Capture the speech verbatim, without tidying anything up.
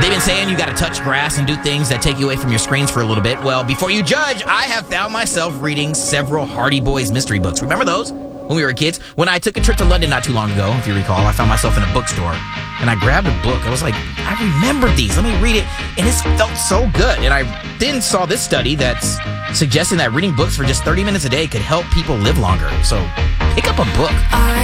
They've been saying you got to touch grass and do things that take you away from your screens for a little bit. Well, before you judge, I have found myself reading several Hardy Boys mystery books. Remember those? When we were kids? When I took a trip to London not too long ago, if you recall, I found myself in a bookstore, and I grabbed a book. I was like, I remember these. Let me read it. And it felt so good. And I then saw this study that's suggesting that reading books for just thirty minutes a day could help people live longer. So pick up a book. I